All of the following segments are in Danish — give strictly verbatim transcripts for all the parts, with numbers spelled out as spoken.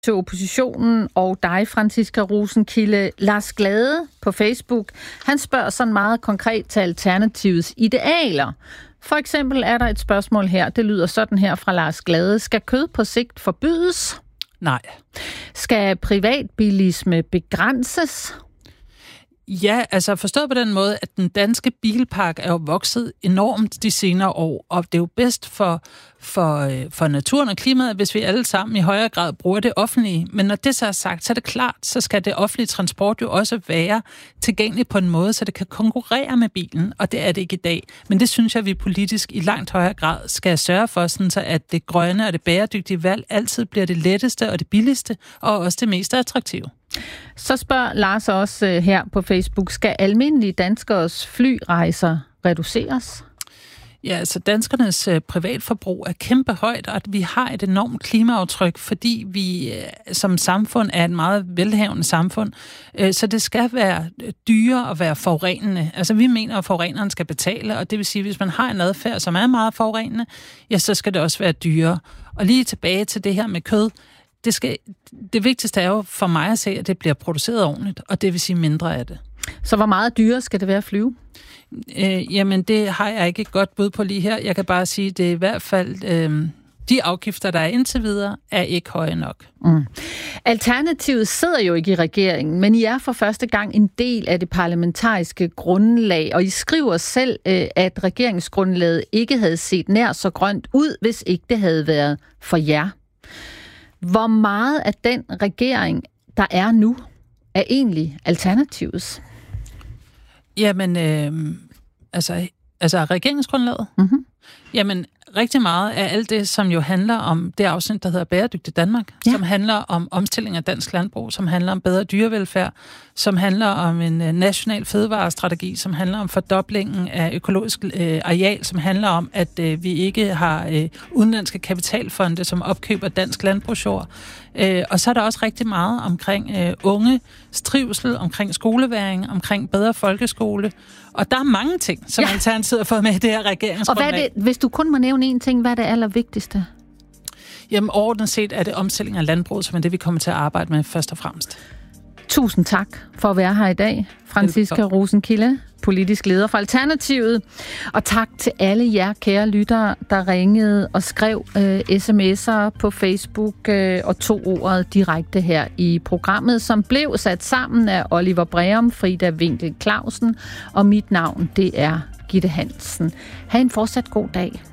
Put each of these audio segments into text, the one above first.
til oppositionen og dig, Franciska Rosenkilde. Lars Glade på Facebook, han spørger sådan meget konkret til Alternativets idealer. For eksempel er der et spørgsmål her, det lyder sådan her fra Lars Glade. Skal kød på sigt forbydes? Nej. Skal privatbilisme begrænses? Ja, altså forstået på den måde, at den danske bilpark er jo vokset enormt de senere år, og det er jo bedst for, for, for naturen og klimaet, hvis vi alle sammen i højere grad bruger det offentlige. Men når det så er sagt, så er det klart, så skal det offentlige transport jo også være tilgængeligt på en måde, så det kan konkurrere med bilen, og det er det ikke i dag. Men det synes jeg, vi politisk i langt højere grad skal sørge for, sådan så at det grønne og det bæredygtige valg altid bliver det letteste og det billigste, og også det mest attraktive. Så spørger Lars også her på Facebook, skal almindelige danskers flyrejser reduceres? Ja, altså danskernes øh, privatforbrug er kæmpe højt, og at vi har et enormt klimaaftryk, fordi vi øh, som samfund er et meget velhavende samfund. Øh, så det skal være dyrere at være forurenende. Altså vi mener, at forureneren skal betale, og det vil sige, at hvis man har en adfærd, som er meget forurenende, ja, så skal det også være dyrere. Og lige tilbage til det her med kød. Det, skal, det vigtigste er jo for mig at se, at det bliver produceret ordentligt, og det vil sige mindre af det. Så hvor meget dyrere skal det være at flyve? Øh, jamen, det har jeg ikke et godt bud på lige her. Jeg kan bare sige, at det er i hvert fald øh, de afgifter, der er indtil videre, er ikke høje nok. Mm. Alternativet sidder jo ikke i regeringen, men I er for første gang en del af det parlamentariske grundlag, og I skriver selv, øh, at regeringsgrundlaget ikke havde set nær så grønt ud, hvis ikke det havde været for jer. Hvor meget af den regering, der er nu, er egentlig Alternativets? Jamen, øh, altså, altså regeringsgrundlaget? Mm-hmm. Jamen, rigtig meget af alt det, som jo handler om det afsnit, der hedder Bæredygtig Danmark, ja. Som handler om omstilling af dansk landbrug, som handler om bedre dyrevelfærd, som handler om en national fødevarestrategi, som handler om fordoblingen af økologisk øh, areal, som handler om, at øh, vi ikke har øh, udenlandske kapitalfonde, som opkøber dansk landbrugsjord. Øh, og så er der også rigtig meget omkring øh, unges trivsel, omkring skoleværing, omkring bedre folkeskole. Og der er mange ting, som ja. Alternativet har fået med i det her regeringsgrundlag. Og hvad er det, hvis du kun må nævne én ting, hvad er det allervigtigste? Jamen overordnet set er det omstilling af landbruget, som er det, vi kommer til at arbejde med først og fremmest. Tusind tak for at være her i dag, Franciska Rosenkilde, politisk leder for Alternativet. Og tak til alle jer kære lyttere, der ringede og skrev øh, sms'er på Facebook øh, og tog ordet direkte her i programmet, som blev sat sammen af Oliver Breum, Frida Winkel Clausen, og mit navn, det er Gitte Hansen. Ha' en fortsat god dag.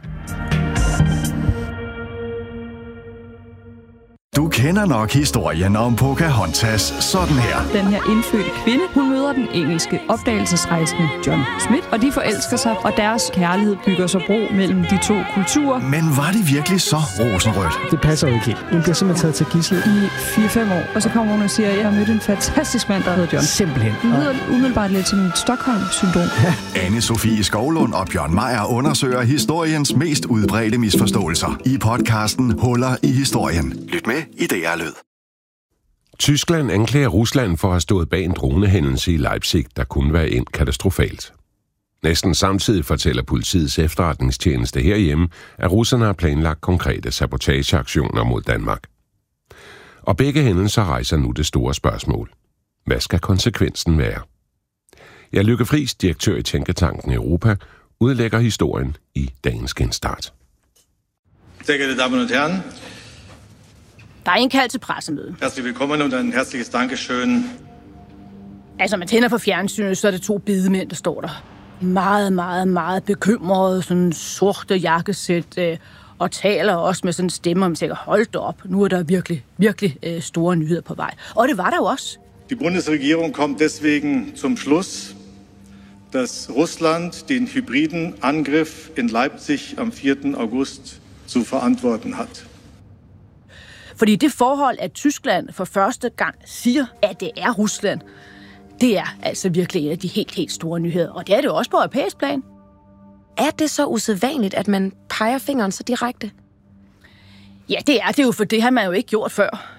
Du kender nok historien om Pocahontas sådan her. Den her indfødte kvinde, hun møder den engelske opdagelsesrejsende John Smith, og de forelsker sig, og deres kærlighed bygger sig bro mellem de to kulturer. Men var det virkelig så rosenrødt? Det passer jo ikke helt. Hun bliver simpelthen taget til gidsel i fire fem år, og så kommer hun og siger, at jeg har mødt en fantastisk mand, der hedder John. Simpelthen. Det lyder umiddelbart lidt som et Stockholm-syndrom. Ja. Anne-Sophie Skovlund og Bjørn Meier undersøger historiens mest udbredte misforståelser i podcasten Huller i historien. Lyt med i D R Lyd. Tyskland anklager Rusland for at have stået bag en dronehændelse i Leipzig, der kunne være endt katastrofalt. Næsten samtidig fortæller politiets efterretningstjeneste herhjemme, at russerne har planlagt konkrete sabotageaktioner mod Danmark. Og begge hændelser rejser nu det store spørgsmål. Hvad skal konsekvensen være? Jeg Lykke Friis, direktør i Tænketanken Europa, udlægger historien i dagens genstart. Sehr geehrte Damen und Herren, der er indkaldt til pressemøde. Herzlich willkommen und ein herzliches Dankeschön. Altså, man tænder på fjernsynet, så er det to bedemænd, der står der. Meget, meget, meget bekymrede, sådan sorte jakkesæt, øh, og taler også med sådan en stemme, om tænker, hold da op, nu er der virkelig, virkelig øh, store nyheder på vej. Og det var der jo også. Die Bundesregierung kommt deswegen zum Schluss, dass Russland den hybriden Angriff in Leipzig am vierten August zu verantworten hat. Fordi det forhold, at Tyskland for første gang siger, at det er Rusland, det er altså virkelig en af de helt, helt store nyheder. Og det er det også på europæisk plan. Er det så usædvanligt, at man peger fingeren så direkte? Ja, det er det jo, for det har man jo ikke gjort før.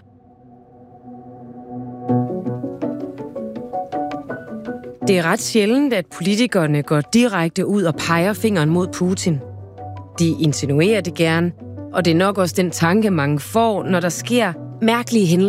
Det er ret sjældent, at politikerne går direkte ud og peger fingeren mod Putin. De insinuerer det gerne, og det er nok også den tanke, mange får, når der sker mærkelige hændelser